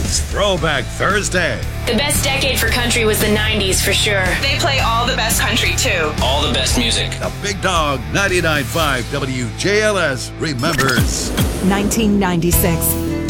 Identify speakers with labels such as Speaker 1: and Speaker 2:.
Speaker 1: It's Throwback Thursday.
Speaker 2: The best decade for country was the 90s for sure.
Speaker 3: They play all the best country, too.
Speaker 4: All the best music.
Speaker 1: The Big Dog 99.5 WJLS remembers.
Speaker 5: 1996.